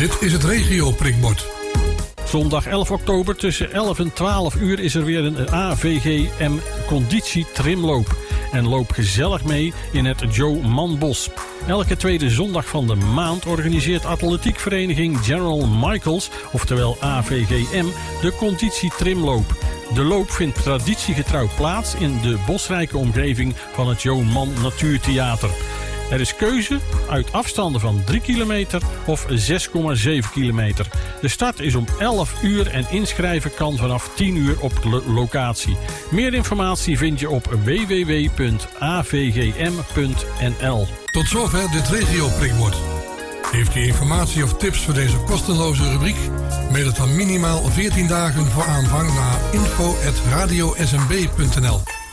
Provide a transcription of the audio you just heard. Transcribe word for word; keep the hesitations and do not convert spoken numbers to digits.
Dit is het regio prikbord. Zondag elf oktober tussen elf en twaalf uur is er weer een A V G M conditietrimloop. En loop gezellig mee in het Joe Manbos. Elke tweede zondag van de maand organiseert atletiekvereniging General Michaels, oftewel A V G M, de conditietrimloop. De loop vindt traditiegetrouw plaats in de bosrijke omgeving van het Joe Man Natuurtheater. Er is keuze uit afstanden van drie kilometer of zes komma zeven kilometer. De start is om elf uur en inschrijven kan vanaf tien uur op de locatie. Meer informatie vind je op w w w punt a v g m punt n l. Tot zover dit regio prikbord. Heeft u informatie of tips voor deze kostenloze rubriek? Mail het dan minimaal veertien dagen voor aanvang naar info at radio s m b punt n l.